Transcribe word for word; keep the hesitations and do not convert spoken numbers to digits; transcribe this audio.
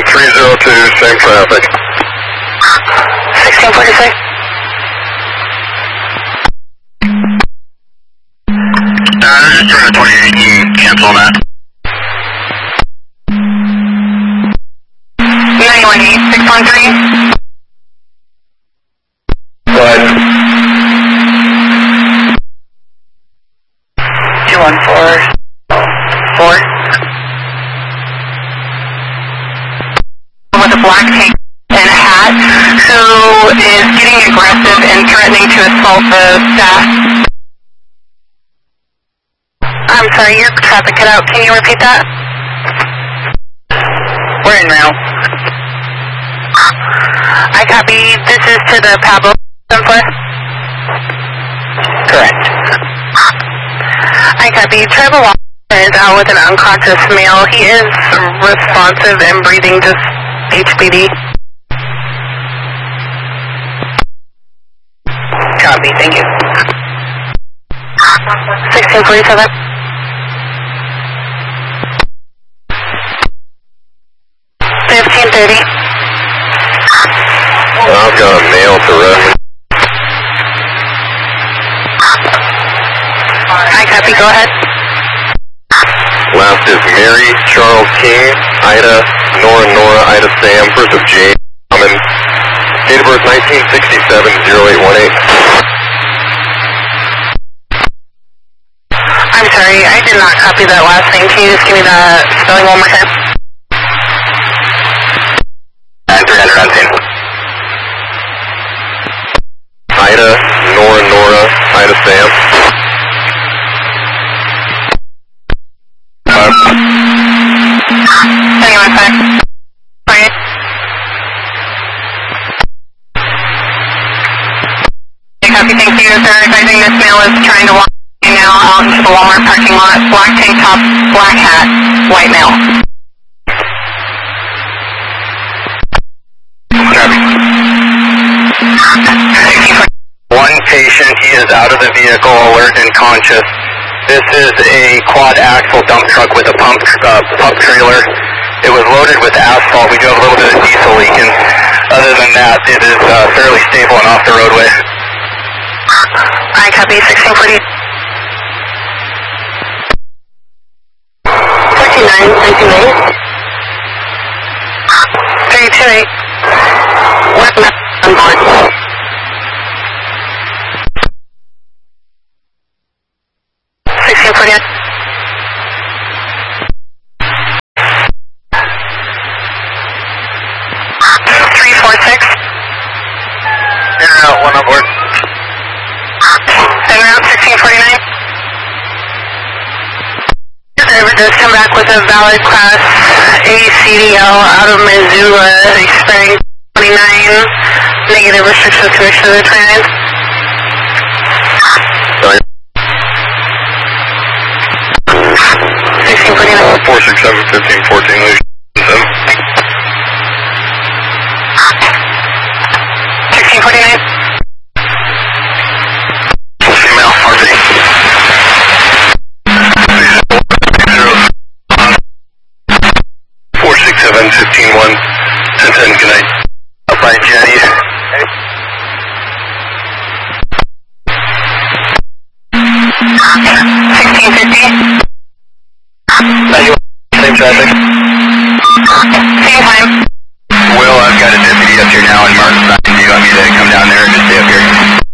three zero two, same traffic. sixteen forty-six. Uh, this is two twenty-eight, you can cancel that. nine one eight, six one three. Go ahead. two one four. four. With a black tank and a hat, who is getting aggressive and threatening to assault the staff. I'm sorry, your traffic cut out. Can you repeat that? We're in now. I copy. This is to the Pablo Simpler. Correct. I copy. Trevor Walker is out with an unconscious male. He is responsive and breathing, just H B D. Copy, thank you. sixteen forty-seven. fifteen thirty. I've got a male to reference. I copy, go ahead. Last is Mary Charles King, Ida Nora Nora Ida Sam, first of Jane Common. Date of birth nineteen sixty-seven, zero eight one eight. I'm sorry, I did not copy that last name. Can you just give me the spelling one more time? three hundred on scene. Ida Nora Nora Ida Sam. Anyone five. Fine. I copy, thank you. They're advising this male is trying to walk now out into the Walmart parking lot. Black tank top, black hat, white male. One patient, he is out of the vehicle, alert and conscious. This is a quad axle dump truck with a pump uh, pump trailer. It was loaded with asphalt. We do have a little bit of diesel leaking. Other than that, it is uh, fairly stable and off the roadway. I copy, sixteen forty. forty-nine, three two eight. three two eight. What on board? sixteen forty. three four six. In and out, one on board. En route sixteen forty-nine. The driver does come back with a valid class A C D L out of Missoula, expiring twenty-nine. Negative restriction connection to the twenty-nine. sixteen forty-nine. four six seven, fifteen fourteen, sixteen forty-nine. female, R V. four six seven, fifteen one, ten ten, good night. Up by Jenny. sixteen fifty. Same traffic. Same time. Will, I've got a deputy up here now in Martin's. Do you want me to come down there or just stay up here?